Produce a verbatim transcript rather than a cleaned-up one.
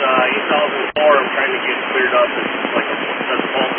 uh, eight thousand four I'm trying to get cleared up. It's like a, a small